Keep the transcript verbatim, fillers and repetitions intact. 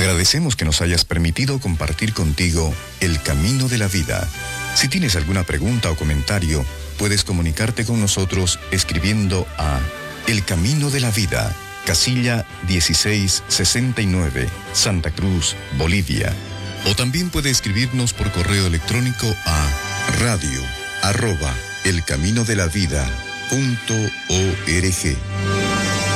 agradecemos que nos hayas permitido compartir contigo el camino de la vida. Si tienes alguna pregunta o comentario, puedes comunicarte con nosotros escribiendo a El Camino de la Vida, casilla dieciséis sesenta y nueve, Santa Cruz, Bolivia. O también puede escribirnos por correo electrónico a radio arroba elcaminodelavida punto org.